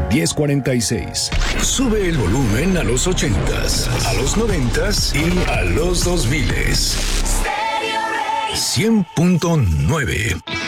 1046. Sube el volumen a los 80s, a los 90s y a los 2000s. 100.9